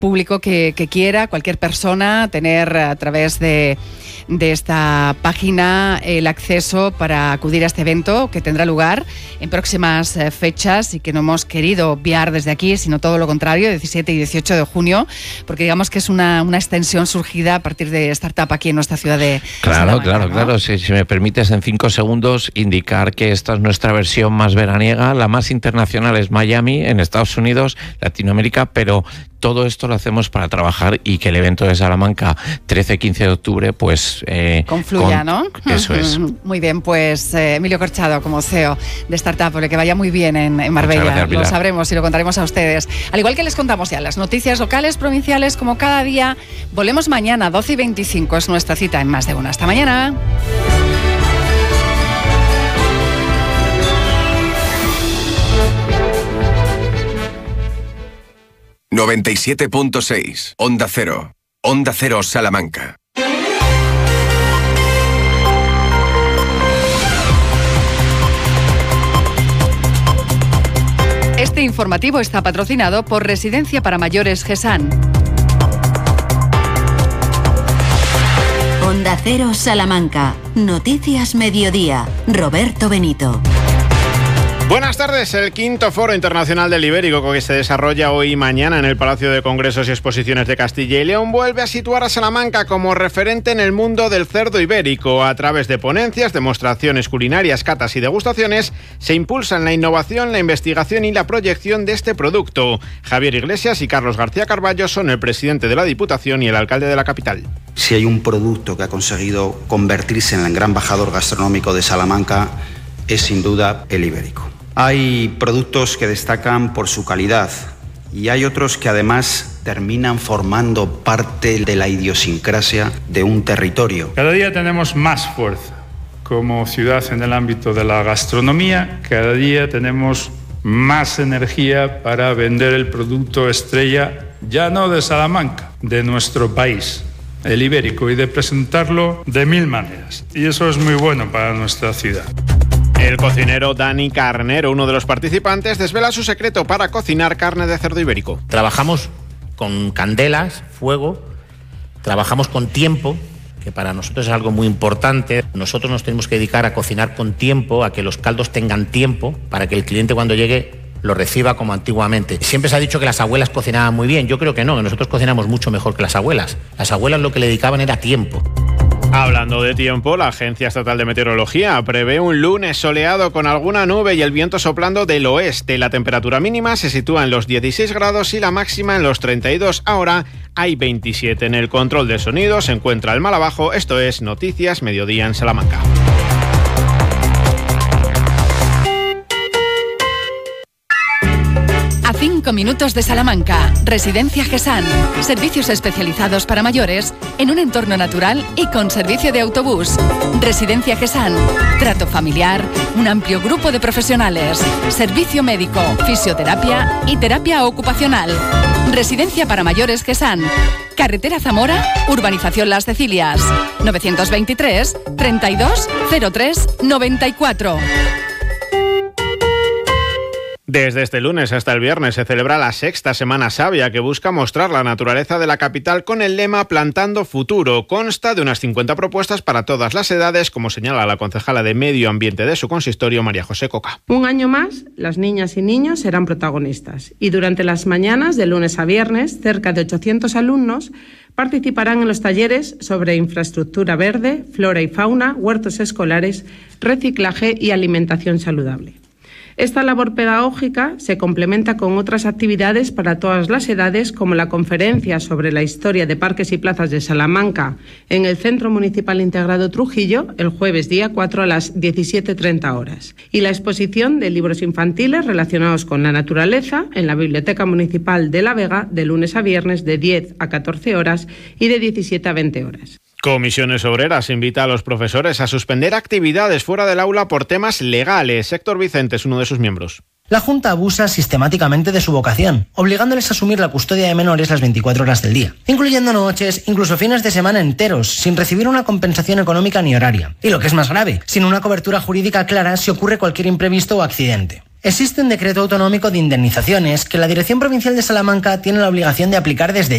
público que quiera, cualquier persona, tener a través de esta página el acceso para acudir a este evento que tendrá lugar en próximas fechas y que no hemos querido obviar desde aquí, sino todo lo contrario, 17 y 18 de junio, porque digamos que es una extensión surgida a partir de Startup aquí en nuestra ciudad de Salamanca, ¿no? Claro. Si me permites en 5 segundos indicar que esta es nuestra versión más veraniega, la más internacional es Miami, en Estados Unidos, Latinoamérica, pero todo esto lo hacemos para trabajar y que el evento de Salamanca, 13-15 de octubre, pues... confluya, ¿no? Eso es. Muy bien, pues Emilio Corchado, como CEO de Startup, que vaya muy bien en Marbella. Gracias, lo sabremos y lo contaremos a ustedes. Al igual que les contamos ya las noticias locales, provinciales, como cada día. Volvemos mañana, 12:25, es nuestra cita en Más de Una. Hasta mañana. ...97.6... Onda Cero. Onda Cero Salamanca. Este informativo está patrocinado por Residencia para Mayores GESAN. Onda Cero Salamanca. Noticias Mediodía. Roberto Benito. Buenas tardes. El quinto Foro Internacional del Ibérico, que se desarrolla hoy y mañana en el Palacio de Congresos y Exposiciones de Castilla y León, vuelve a situar a Salamanca como referente en el mundo del cerdo ibérico. A través de ponencias, demostraciones culinarias, catas y degustaciones, se impulsan la innovación, la investigación y la proyección de este producto. Javier Iglesias y Carlos García Carballo son el presidente de la Diputación y el alcalde de la capital. Si hay un producto que ha conseguido convertirse en el gran embajador gastronómico de Salamanca, es sin duda el ibérico. Hay productos que destacan por su calidad y hay otros que además terminan formando parte de la idiosincrasia de un territorio. Cada día tenemos más fuerza como ciudad en el ámbito de la gastronomía, cada día tenemos más energía para vender el producto estrella, ya no de Salamanca, de nuestro país, el ibérico, y de presentarlo de 1000 maneras. Y eso es muy bueno para nuestra ciudad. El cocinero Dani Carnero, uno de los participantes, desvela su secreto para cocinar carne de cerdo ibérico. Trabajamos con candelas, fuego, trabajamos con tiempo, que para nosotros es algo muy importante. Nosotros nos tenemos que dedicar a cocinar con tiempo, a que los caldos tengan tiempo, para que el cliente cuando llegue lo reciba como antiguamente. Siempre se ha dicho que las abuelas cocinaban muy bien. Yo creo que no, que nosotros cocinamos mucho mejor que las abuelas. Las abuelas lo que le dedicaban era tiempo. Hablando de tiempo, la Agencia Estatal de Meteorología prevé un lunes soleado con alguna nube y el viento soplando del oeste. La temperatura mínima se sitúa en los 16 grados y la máxima en los 32. Ahora hay 27. En el control de sonido se encuentra el mal abajo. Esto es Noticias Mediodía en Salamanca. A 5 minutos de Salamanca, Residencia GESAN. Servicios especializados para mayores en un entorno natural y con servicio de autobús. Residencia GESAN. Trato familiar, un amplio grupo de profesionales. Servicio médico, fisioterapia y terapia ocupacional. Residencia para mayores GESAN. Carretera Zamora, Urbanización Las Cecilias. 923 32 03 94. Desde este lunes hasta el viernes se celebra la 6ª Semana Sabia, que busca mostrar la naturaleza de la capital con el lema Plantando Futuro. Consta de unas 50 propuestas para todas las edades, como señala la concejala de Medio Ambiente de su consistorio, María José Coca. Un año más, las niñas y niños serán protagonistas y durante las mañanas, de lunes a viernes, cerca de 800 alumnos participarán en los talleres sobre infraestructura verde, flora y fauna, huertos escolares, reciclaje y alimentación saludable. Esta labor pedagógica se complementa con otras actividades para todas las edades, como la conferencia sobre la historia de parques y plazas de Salamanca en el Centro Municipal Integrado Trujillo, el jueves día 4 a las 17:30 horas, y la exposición de libros infantiles relacionados con la naturaleza en la Biblioteca Municipal de La Vega, de lunes a viernes de 10 a 14 horas y de 17 a 20 horas. Comisiones Obreras invita a los profesores a suspender actividades fuera del aula por temas legales. Héctor Vicente es uno de sus miembros. La Junta abusa sistemáticamente de su vocación, obligándoles a asumir la custodia de menores las 24 horas del día, incluyendo noches, incluso fines de semana enteros, sin recibir una compensación económica ni horaria. Y lo que es más grave, sin una cobertura jurídica clara si ocurre cualquier imprevisto o accidente. Existe un decreto autonómico de indemnizaciones que la Dirección Provincial de Salamanca tiene la obligación de aplicar desde